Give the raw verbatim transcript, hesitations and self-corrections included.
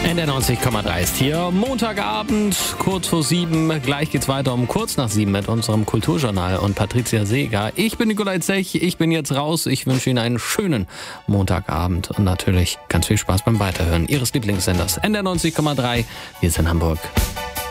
N D R neunzig Komma drei ist hier. Montagabend, kurz vor sieben. Gleich geht's weiter um kurz nach sieben mit unserem Kulturjournal und Patricia Seeger. Ich bin Nikolai Zech, ich bin jetzt raus. Ich wünsche Ihnen einen schönen Montagabend und natürlich ganz viel Spaß beim Weiterhören Ihres Lieblingssenders N D R neunzig Komma drei. Wir sind Hamburg.